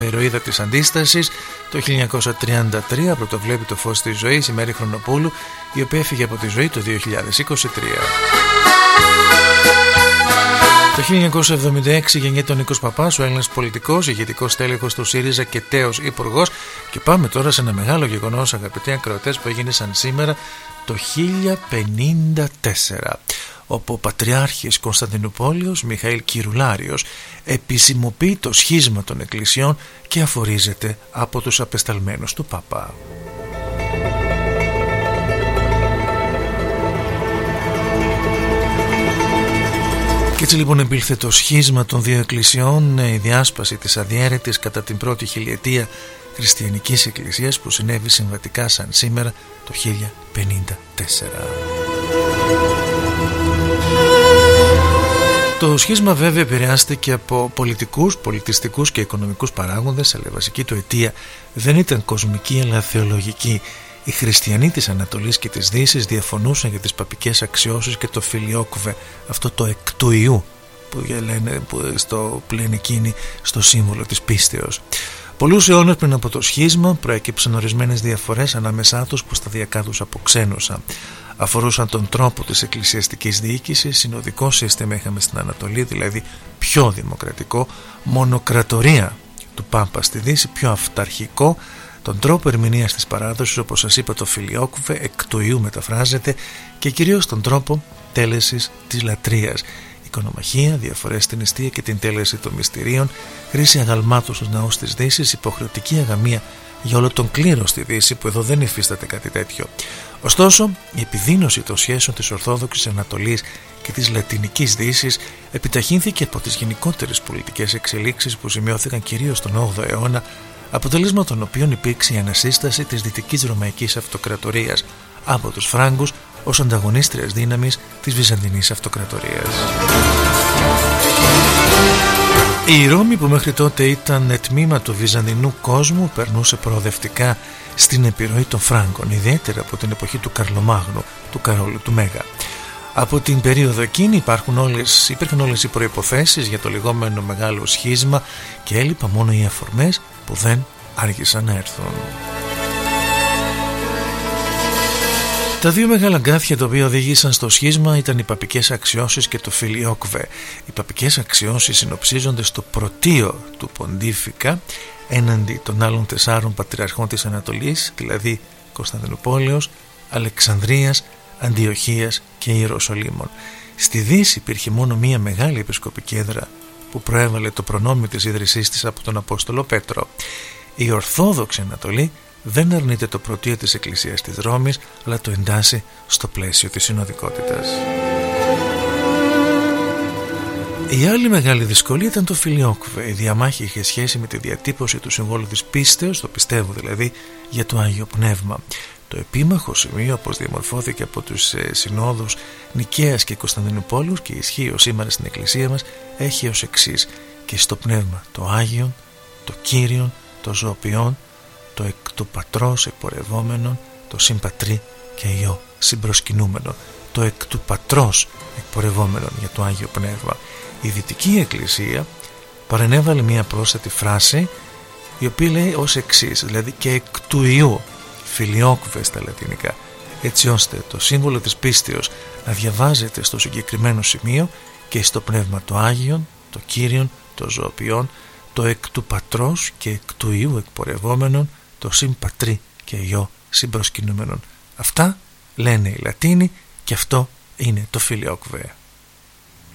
ηρωίδα της Αντίστασης. Το 1933 πρωτοβλέπει το φως της ζωής η Μέρη Χρονοπούλου, η οποία έφυγε από τη ζωή το 2023. Το 1976 γεννιέται ο Νίκος Παπάς, ο Έλληνας πολιτικός, ηγετικός τέλεχος του ΣΥΡΙΖΑ και τέος υπουργός. Και πάμε τώρα σε ένα μεγάλο γεγονός, αγαπητοί ακροατές, που έγινε σαν σήμερα το 1054, όπου ο Πατριάρχης Κωνσταντινουπόλεως Μιχαήλ Κυρουλάριος επισημοποιεί το σχίσμα των εκκλησιών και αφορίζεται από τους απεσταλμένους του Πάπα. Και έτσι λοιπόν επήλθε το σχίσμα των δύο εκκλησιών, η διάσπαση της αδιέρετης κατά την πρώτη χιλιετία χριστιανικής εκκλησίας που συνέβη συμβατικά σαν σήμερα το 1054. Το σχίσμα βέβαια επηρεάστηκε από πολιτικούς, πολιτιστικούς και οικονομικούς παράγοντες, αλλά η βασική του αιτία δεν ήταν κοσμική αλλά θεολογική. Οι χριστιανοί της Ανατολής και της Δύσης διαφωνούσαν για τις παπικές αξιώσεις και το φιλιόκουβε, αυτό το εκ του Ιού που λένε εκείνοι στο σύμβολο της πίστεως. Πολλούς αιώνες πριν από το σχίσμα προέκυψαν ορισμένες διαφορές ανάμεσά τους που σταδιακά τους αποξένωσαν. Αφορούσαν τον τρόπο της εκκλησιαστικής διοίκησης, συνοδικό σύστημα είχαμε στην Ανατολή, δηλαδή πιο δημοκρατικό, μονοκρατορία του Πάπα στη Δύση, πιο αυταρχικό, τον τρόπο ερμηνείας της παράδοσης, όπως σας είπα το φιλιόκουβε, εκ του Ιού μεταφράζεται, και κυρίως τον τρόπο τέλεσης της λατρείας. Οικονομαχία, διαφορές στην νηστεία και την τέλεση των μυστηρίων, χρήση αγαλμάτων στους ναούς της Δύσης, υποχρεωτική αγαμία για όλο τον κλήρο στη Δύση, που εδώ δεν υφίσταται κάτι τέτοιο. Ωστόσο, η επιδείνωση των σχέσεων της Ορθόδοξης Ανατολής και της Λατινικής Δύσης επιταχύνθηκε από τις γενικότερες πολιτικές εξελίξεις που σημειώθηκαν κυρίως τον 8ο αιώνα, αποτέλεσμα των οποίων υπήρξε η ανασύσταση της Δυτικής Ρωμαϊκής Αυτοκρατορίας από τους Φράγκους ως ανταγωνίστριας δύναμης της Βυζαντινής Αυτοκρατορίας. Η Ρώμη, που μέχρι τότε ήταν τμήμα του βυζαντινού κόσμου, περνούσε προοδευτικά στην επιρροή των Φράγκων, ιδιαίτερα από την εποχή του Καρλομάγνου, του Καρόλου του Μέγα. Από την περίοδο εκείνη υπήρχαν όλες οι προϋποθέσεις για το λεγόμενο μεγάλο σχίσμα και έλειπαν μόνο οι αφορμές που δεν άργησαν να έρθουν. Τα δύο μεγάλα γκάθια τα οποία οδήγησαν στο σχίσμα ήταν οι παπικές αξιώσεις και το φιλιόκουβε. Οι παπικές αξιώσεις συνοψίζονται στο πρωτείο του Ποντίφικα έναντι των άλλων 4 πατριαρχών της Ανατολής, δηλαδή Κωνσταντινουπόλεως, Αλεξανδρίας, Αντιοχίας και Ιεροσολύμων. Στη Δύση υπήρχε μόνο μία μεγάλη επισκοπική έδρα που προέβαλε το προνόμιο της ίδρυσής της από τον Απόστολο Πέτρο. Η Ορθόδοξη Ανατολή δεν αρνείται το πρωτείο της Εκκλησίας της Ρώμης, αλλά το εντάσσει στο πλαίσιο της συνοδικότητας. Η άλλη μεγάλη δυσκολία ήταν το φιλιόκουβε. Η διαμάχη είχε σχέση με τη διατύπωση του συμβόλου της πίστεως, το πιστεύω δηλαδή, για το Άγιο Πνεύμα. Το επίμαχο σημείο, όπως διαμορφώθηκε από τους συνόδους Νικαίας και Κωνσταντινουπόλους και ισχύει ως σήμερα στην Εκκλησία μας, έχει ως εξής: και στο Πνεύμα το Άγιον, το Κύριον, το Ζωοποιόν, το εκ του Πατρός εκπορευόμενον, το συμπατρί και Υιό συμπροσκυνούμενον. Το εκ του Πατρός εκπορευόμενον για το Άγιο Πνεύμα. Η Δυτική Εκκλησία παρενέβαλε μια πρόσθετη φράση, η οποία λέει ως εξής, δηλαδή και εκ του Υιού, φιλιόκουβε στα λατινικά, έτσι ώστε το σύμβολο της πίστεως να διαβάζεται στο συγκεκριμένο σημείο και στο Πνεύμα το Άγιον, το Κύριον, το Ζωοποιόν, το εκ του Πατρός και εκ του Υιού εκπορευόμενον, το συμπατρί και Υιό συμπροσκυνούμενον. Αυτά λένε οι Λατίνοι και αυτό είναι το φιλιόκουβε.